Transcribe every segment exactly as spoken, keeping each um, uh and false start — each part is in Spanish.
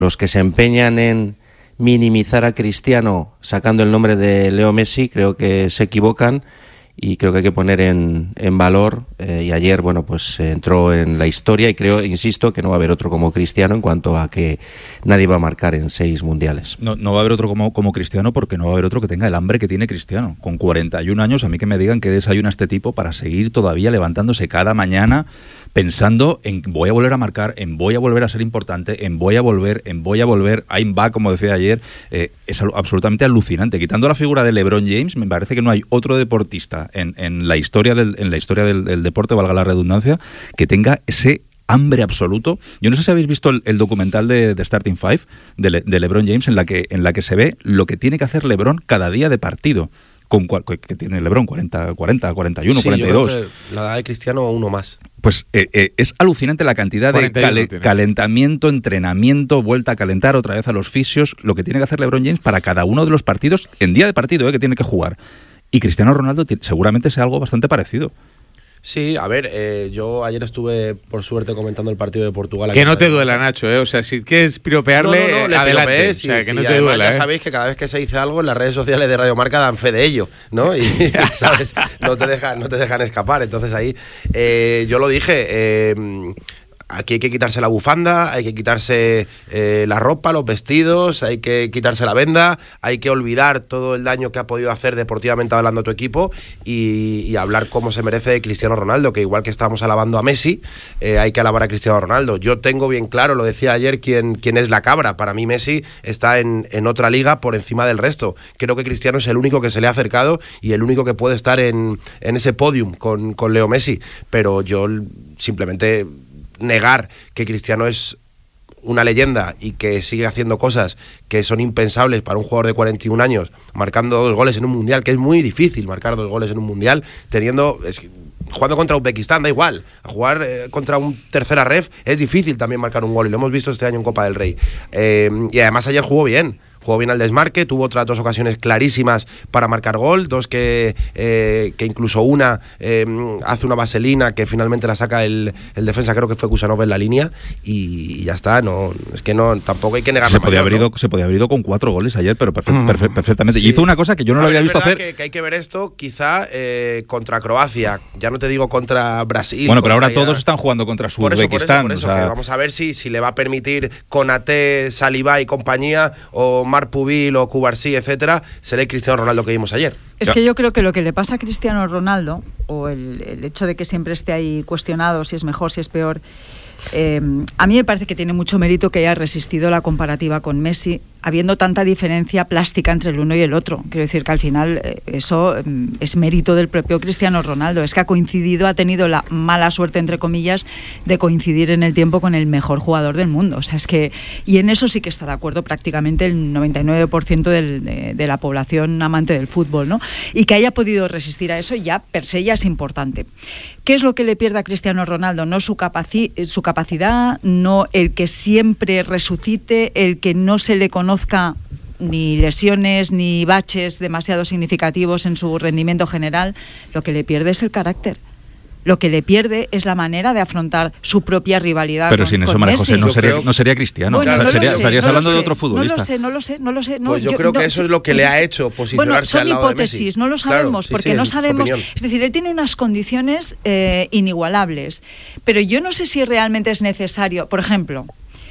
los que se empeñan en minimizar a Cristiano sacando el nombre de Leo Messi, creo que se equivocan y creo que hay que poner en, en valor, eh, y ayer, bueno, pues eh, entró en la historia y creo, insisto, que no va a haber otro como Cristiano en cuanto a que nadie va a marcar en seis mundiales. No, no va a haber otro como, como Cristiano porque no va a haber otro que tenga el hambre que tiene Cristiano. Con cuarenta y un años, a mí que me digan que desayuna este tipo para seguir todavía levantándose cada mañana pensando en voy a volver a marcar, en voy a volver a ser importante, en voy a volver, en voy a volver, I'm back, como decía ayer. Eh, es absolutamente alucinante. Quitando la figura de LeBron James, me parece que no hay otro deportista en, en la historia del, en la historia del, del deporte, valga la redundancia, que tenga ese hambre absoluto. Yo no sé si habéis visto el, el documental de, de Starting Five de, Le, de LeBron James, en la que en la que se ve lo que tiene que hacer LeBron cada día de partido. Con cual, que tiene LeBron, cuarenta, cuarenta, cuarenta y uno, sí, cuarenta y dos. Yo creo que la edad de Cristiano uno más. Pues eh, eh, es alucinante la cantidad de cale, calentamiento, entrenamiento, vuelta a calentar otra vez a los fisios, lo que tiene que hacer LeBron James para cada uno de los partidos, en día de partido, eh, que tiene que jugar. Y Cristiano Ronaldo t- seguramente sea algo bastante parecido. Sí, a ver, eh, yo ayer estuve, por suerte, comentando el partido de Portugal. Que no te duela, Nacho, ¿eh? O sea, si quieres piropearle, no, no, no, adelante. Piropeé, o sea, sí, que sí, no te duela, ya ¿eh? sabéis que cada vez que se dice algo en las redes sociales de Radio Marca dan fe de ello, ¿no? Y, ¿sabes? No te dejan, no te dejan escapar. Entonces ahí, eh, yo lo dije, eh, aquí hay que quitarse la bufanda, hay que quitarse eh, la ropa, los vestidos, hay que quitarse la venda, hay que olvidar todo el daño que ha podido hacer deportivamente hablando a tu equipo y, y hablar como se merece de Cristiano Ronaldo, que igual que estábamos alabando a Messi, eh, hay que alabar a Cristiano Ronaldo. Yo tengo bien claro, lo decía ayer, quién, quién es la cabra. Para mí Messi está en, en otra liga por encima del resto. Creo que Cristiano es el único que se le ha acercado y el único que puede estar en, en ese podium con, con Leo Messi, pero yo simplemente negar que Cristiano es una leyenda y que sigue haciendo cosas que son impensables para un jugador de cuarenta y un años, marcando dos goles en un mundial, que es muy difícil marcar dos goles en un mundial, teniendo es que, jugando contra Uzbekistán da igual, a jugar eh, contra un tercera ref es difícil también marcar un gol, y lo hemos visto este año en Copa del Rey. Eh, y además ayer jugó bien. Jugó bien al desmarque, tuvo otras dos ocasiones clarísimas para marcar gol, dos que, eh, que incluso una eh, hace una vaselina que finalmente la saca el, el defensa, creo que fue Kusanov en la línea, y, y ya está. No, es que no, tampoco hay que negar. Se podía, mayor, haber ido, ¿no? se podía haber ido con cuatro goles ayer, pero perfe- perfe- perfectamente. Sí. Y hizo una cosa que yo no lo había visto hacer. Que, que hay que ver esto quizá eh, contra Croacia, ya no te digo contra Brasil. Bueno, pero ahora ya... todos están jugando contra su por eso, Uzbekistán. Por eso, por eso, o sea... que vamos a ver si, si le va a permitir Konaté, Saliba y compañía, o Marc Pubil o Cubarsí, etcétera, será el Cristiano Ronaldo que vimos ayer. Es que yo creo que lo que le pasa a Cristiano Ronaldo, o el, el hecho de que siempre esté ahí cuestionado si es mejor, si es peor, eh, a mí me parece que tiene mucho mérito que haya resistido la comparativa con Messi, habiendo tanta diferencia plástica entre el uno y el otro. Quiero decir que al final eh, eso eh, es mérito del propio Cristiano Ronaldo. Es que ha coincidido, ha tenido la mala suerte, entre comillas, de coincidir en el tiempo con el mejor jugador del mundo. O sea, es que, y en eso sí que está de acuerdo prácticamente el noventa y nueve por ciento del, de, de la población amante del fútbol, ¿no? Y que haya podido resistir a eso ya per se ya es importante. ¿Qué es lo que le pierde a Cristiano Ronaldo? No su, capaci- su capacidad, no el que siempre resucite, el que no se le conozca ni lesiones ni baches demasiado significativos en su rendimiento general. Lo que le pierde es el carácter. Lo que le pierde es la manera de afrontar su propia rivalidad. Pero con, sin eso, con María Messi. José, no sería, creo... no sería Cristiano. Bueno, Claro, no sería, sé, estarías no hablando sé, de otro futbolista. No lo sé, no lo sé, no lo sé. No, pues yo, yo creo no, que eso es lo que pues, le ha hecho posicionarse bueno, son al lado hipótesis, de Messi. no lo sabemos, Claro, sí, porque sí, no es sabemos. su opinión. Es decir, él tiene unas condiciones eh, inigualables, pero yo no sé si realmente es necesario. Por ejemplo,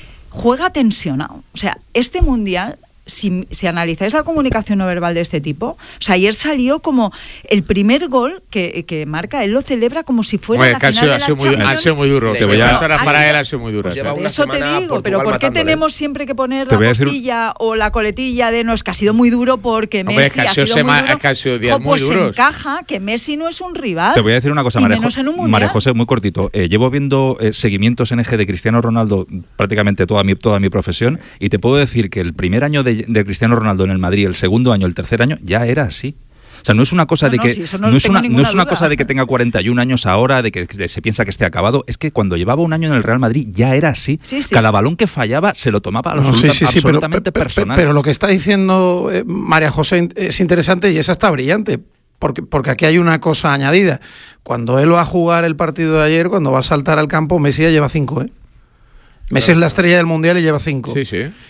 juega tensionado. O sea, este mundial, si, si analizáis la comunicación no verbal de este tipo, o sea, ayer salió como el primer gol que, que marca, él lo celebra como si fuera Bueno, la final sido, de la ha sido Champions. muy, han sido muy duros. Te voy a- Estas horas ha para sido- él han sido muy duras. Pues lleva ¿eh? una Eso te semana digo, Portugal pero ¿por qué matándole. tenemos siempre que poner Te la voy a decir- costilla o la coletilla de no, es que ha sido muy duro porque Hombre, Messi es que ha ha sido sido sema- muy duro? es que ha sido días Jo, muy pues duros. encaja que Messi no es un rival. Te voy a decir una cosa, y María, menos en un mundial. María José, muy cortito. Eh, llevo viendo eh, seguimientos en eje de Cristiano Ronaldo prácticamente toda mi, toda mi profesión, y te puedo decir que el primer año de, de Cristiano Ronaldo en el Madrid, el segundo año, el tercer año, ya era así. O sea, no es una cosa No, de no, que sí, eso no no es tengo una no ninguna es una duda. cosa de que tenga cuarenta y un años ahora, de que se piensa que esté acabado. Es que cuando llevaba un año en el Real Madrid ya era así. Sí, sí. Cada balón que fallaba se lo tomaba No, absoluta, sí, sí, sí, pero, absolutamente pero, personal. pero lo que está diciendo eh, María José es interesante y esa está brillante. Porque, porque aquí hay una cosa añadida. Cuando él va a jugar el partido de ayer, cuando va a saltar al campo, Messi ya lleva cinco, ¿eh? Messi es la estrella del Mundial y lleva cinco. Sí, sí.